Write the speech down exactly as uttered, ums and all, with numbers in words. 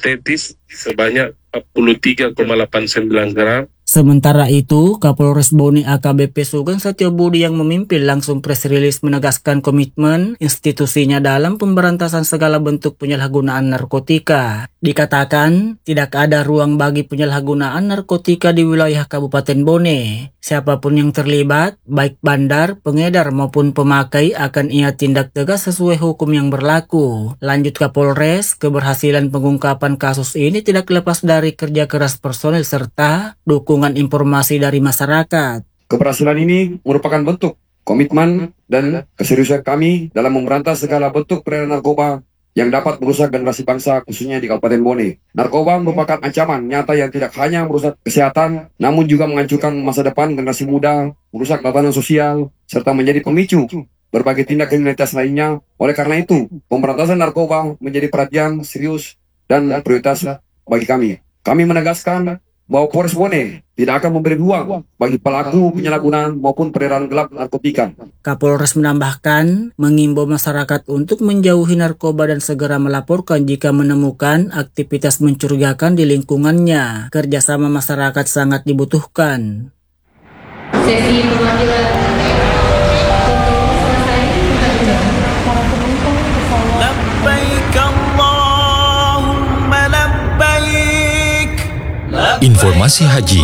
sintetis sebanyak empat puluh tiga koma delapan sembilan gram. Sementara itu, Kapolres Bone A K B P Sugeng Setiobudi yang memimpin langsung press release menegaskan komitmen institusinya dalam pemberantasan segala bentuk penyalahgunaan narkotika. Dikatakan, tidak ada ruang bagi penyalahgunaan narkotika di wilayah Kabupaten Bone. Siapapun yang terlibat, baik bandar, pengedar maupun pemakai akan ia tindak tegas sesuai hukum yang berlaku. Lanjut Kapolres, keberhasilan pengungkapan kasus ini tidak lepas dari kerja keras personel serta dukungan informasi dari masyarakat. Keberhasilan ini merupakan bentuk komitmen dan keseriusan kami dalam memberantas segala bentuk peredaran narkoba yang dapat merusak generasi bangsa khususnya di Kabupaten Bone. Narkoba merupakan ancaman nyata yang tidak hanya merusak kesehatan, namun juga menghancurkan masa depan generasi muda, merusak tatanan sosial, serta menjadi pemicu berbagai tindak kriminalitas lainnya. Oleh karena itu, pemberantasan narkoba menjadi perhatian serius dan prioritas bagi kami. Kami menegaskan bahwa Polres Bone tidak akan memberi ruang bagi pelaku penyalahgunaan maupun peredaran gelap narkotika. Kapolres menambahkan, mengimbau masyarakat untuk menjauhi narkoba dan segera melaporkan jika menemukan aktivitas mencurigakan di lingkungannya. Kerjasama masyarakat sangat dibutuhkan. Sesi perwakilan Informasi haji